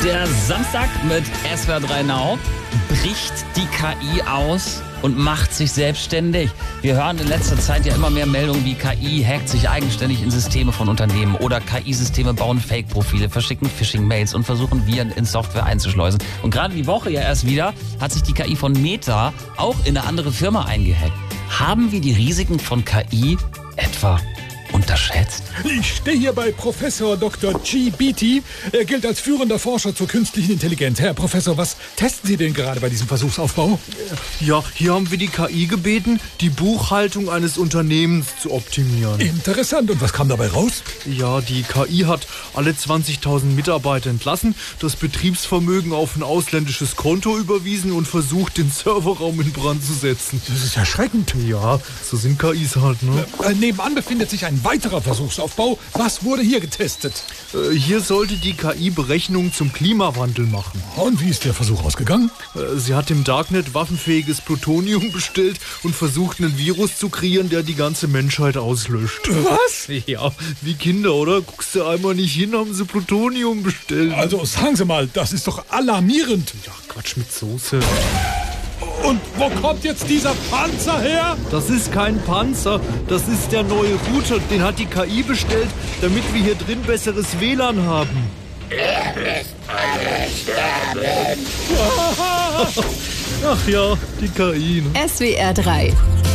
Der Samstag mit SWR 3 Now bricht die KI aus und macht sich selbstständig. Wir hören in letzter Zeit ja immer mehr Meldungen wie KI hackt sich eigenständig in Systeme von Unternehmen oder KI-Systeme bauen Fake-Profile, verschicken Phishing-Mails und versuchen Viren in Software einzuschleusen. Und gerade die Woche ja erst wieder hat sich die KI von Meta auch in eine andere Firma eingehackt. Haben wir die Risiken von KI etwa unterschätzt? Ich stehe hier bei Professor Dr. G. Beatty. Er gilt als führender Forscher zur künstlichen Intelligenz. Herr Professor, was testen Sie denn gerade bei diesem Versuchsaufbau? Ja, hier haben wir die KI gebeten, die Buchhaltung eines Unternehmens zu optimieren. Interessant. Und was kam dabei raus? Ja, die KI hat alle 20.000 Mitarbeiter entlassen, das Betriebsvermögen auf ein ausländisches Konto überwiesen und versucht, den Serverraum in Brand zu setzen. Das ist erschreckend. Ja, so sind KIs halt, ne? Nebenan befindet sich ein weiterer Versuchsaufbau. Was wurde hier getestet? Hier sollte die KI Berechnungen zum Klimawandel machen. Und wie ist der Versuch ausgegangen? Sie hat im Darknet waffenfähiges Plutonium bestellt und versucht, einen Virus zu kreieren, der die ganze Menschheit auslöscht. Was? Ja, wie Kinder, oder? Guckst du einmal nicht hin, haben sie Plutonium bestellt. Also sagen Sie mal, das ist doch alarmierend. Ja, Quatsch mit Soße. Und wo kommt jetzt dieser Panzer her? Das ist kein Panzer, das ist der neue Router. Den hat die KI bestellt, damit wir hier drin besseres WLAN haben. Ihr müsst alle sterben. Ach ja, die KI. Ne? SWR 3